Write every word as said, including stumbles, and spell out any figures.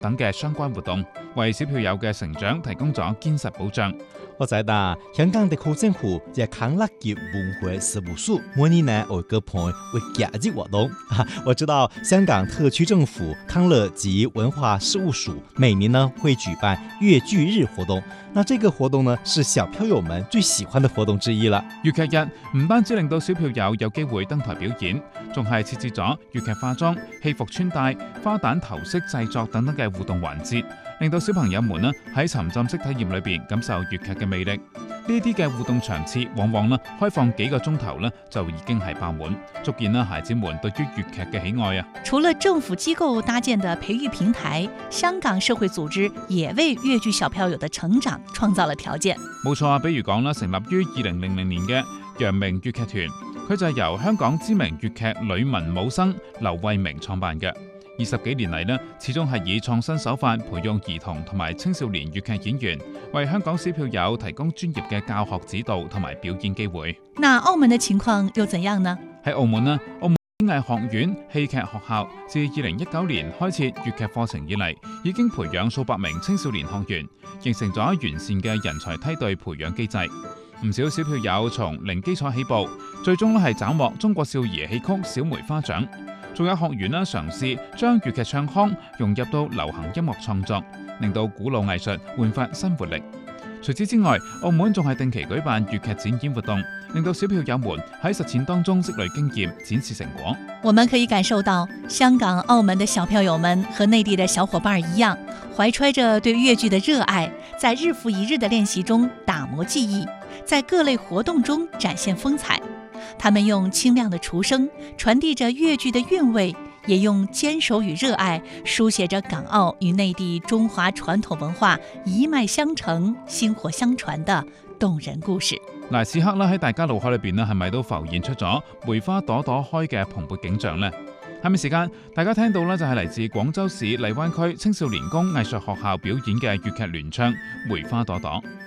等嘅相關活動，為小朋友嘅成長提供咗堅實保障。 我知道香港特區政府嘅康樂及文化事務署每年呢會舉辦為假日活動。我知道香港特區政府康樂及文化事務署每年呢會舉辦粵劇日活動。那這個活動呢是小朋友們最喜歡的活動之一啦。 粵劇日唔單止令到小朋友有機會登台表演，仲係設置咗粵劇化妝、戲服穿戴、花旦頭飾製作等等嘅互動環節，令到小朋友們呢喺沉浸式體驗裏邊感受粵劇嘅魅力。呢啲嘅互動場次往往呢開放幾個鐘頭呢就已經係爆滿，足見啦孩子們對於粵劇嘅喜愛啊！ 除了政府機構搭建的培育平台，香港社會組織也為粵劇小朋友的成長創造了條件。 冇錯啊，比如講啦，成立於二零零零年嘅陽明粵劇團，佢就係由香港知名粵劇女文武生劉慧明創辦嘅。二十幾年嚟呢，始終係以創新手法培養兒童同埋青少年粵劇演員，為香港小朋友提供專業嘅教學指導同埋表演機會。 那澳門嘅情況又怎樣呢？ 喺澳門呢，澳門演藝學院戲劇學校自二零一九年開設粵劇課程以嚟，已經培養數百名青少年學員，形成咗完善嘅人才梯隊培養機制。唔少小朋友從零基礎起步，最終咧係斬獲中國少兒戲曲小梅花獎。仲有學員啦，嘗試將粵劇唱腔融入到流行音樂創作，令到古老藝術煥發新活力。除此之外，澳門仲係定期舉辦粵劇展演活動，令到小朋友們喺實踐當中積累經驗，展示成果。 我們可以感受到，香港、澳門的小朋友們和內地的小伙伴一樣，懷揣着對粵劇的熱愛，在日復一日的練習中打磨技藝，在各類活動中展現風采。他們用清亮的廚聲傳遞着粵劇的韻味，也用堅守與熱愛書寫着港澳與內地中華傳統文化一脈相承、薪火相傳的動人故事。 嗱，此刻咧喺大家腦海裏邊咧，係咪都浮現出咗梅花朵朵開嘅蓬勃景象呢？下面時間，大家聽到咧就係嚟自廣州市荔灣區青少年宮藝術學校表演嘅粵劇聯唱《梅花朵朵》。